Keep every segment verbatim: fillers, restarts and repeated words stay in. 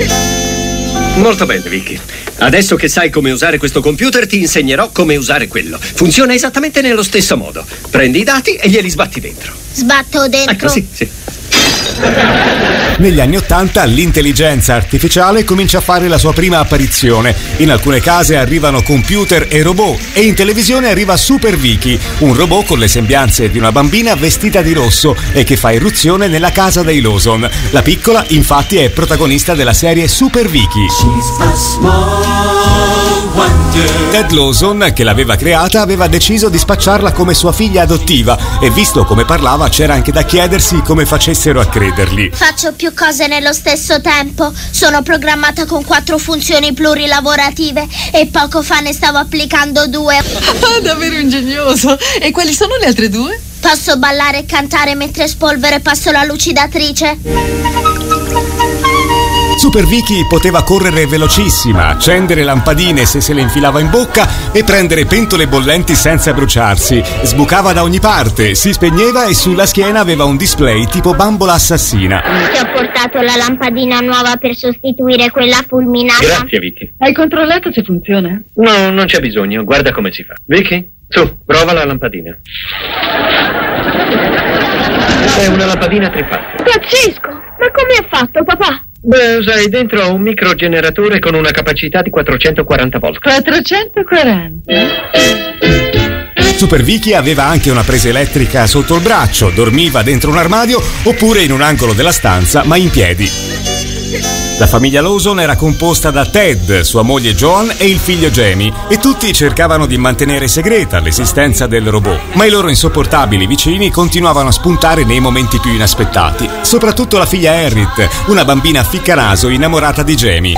Molto bene, Vicky. Adesso che sai come usare questo computer, ti insegnerò come usare quello. Funziona esattamente nello stesso modo. Prendi i dati e glieli sbatti dentro. Sbatto dentro? Ecco, sì, sì. Negli anni Ottanta l'intelligenza artificiale comincia a fare la sua prima apparizione. In alcune case arrivano computer e robot e in televisione arriva Super Vicky, un robot con le sembianze di una bambina vestita di rosso e che fa irruzione nella casa dei Lawson. La piccola, infatti, è protagonista della serie Super Vicky. Ted Lawson, che l'aveva creata, aveva deciso di spacciarla come sua figlia adottiva e visto come parlava c'era anche da chiedersi come facessero a credergli. Faccio più cose nello stesso tempo. Sono programmata con quattro funzioni plurilavorative e poco fa ne stavo applicando due. Ah, davvero ingegnoso. E quali sono le altre due? Posso ballare e cantare mentre spolvero e passo la lucidatrice. Super Vicky poteva correre velocissima, accendere lampadine se se le infilava in bocca e prendere pentole bollenti senza bruciarsi. Sbucava da ogni parte, si spegneva e sulla schiena aveva un display tipo bambola assassina. Ti ho portato la lampadina nuova per sostituire quella fulminata. Grazie, Vicky. Hai controllato se funziona? No, non c'è bisogno. Guarda come si fa. Vicky, su, prova la lampadina. È una lampadina trifaccia. Pazzesco! Ma come ha fatto, papà? Beh, sai, dentro ho un microgeneratore con una capacità di quattrocentoquaranta volt. quattrocentoquaranta? Super Vicky aveva anche una presa elettrica sotto il braccio, dormiva dentro un armadio oppure in un angolo della stanza, ma in piedi. La famiglia Lawson era composta da Ted, sua moglie Joan e il figlio Jamie e tutti cercavano di mantenere segreta l'esistenza del robot, ma i loro insopportabili vicini continuavano a spuntare nei momenti più inaspettati, soprattutto la figlia Harriet, una bambina ficcanaso innamorata di Jamie.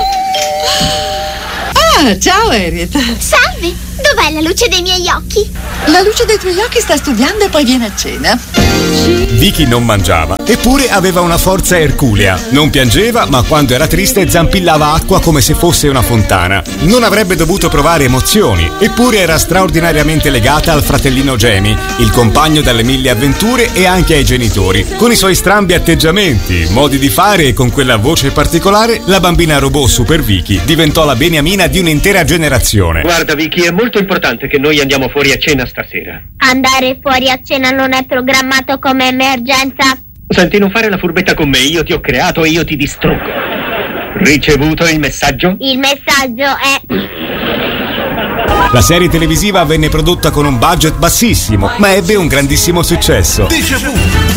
Ah, ciao Harriet. Salve! Dov'è la luce dei miei occhi? La luce dei tuoi occhi sta studiando e poi viene a cena. Vicky non mangiava, eppure aveva una forza erculea. Non piangeva, ma quando era triste zampillava acqua come se fosse una fontana. Non avrebbe dovuto provare emozioni, eppure era straordinariamente legata al fratellino Jamie, il compagno dalle mille avventure e anche ai genitori. Con i suoi strambi atteggiamenti, modi di fare e con quella voce particolare, la bambina robot Super Vicky diventò la beniamina di un'intera generazione. Guarda, Vicky, è molto importante che noi andiamo fuori a cena stasera. Andare fuori a cena non è programmato come emergenza. Senti, non fare la furbetta con me, io ti ho creato e io ti distruggo. Ricevuto il messaggio? Il messaggio è... La serie televisiva venne prodotta con un budget bassissimo, ma ebbe un grandissimo successo.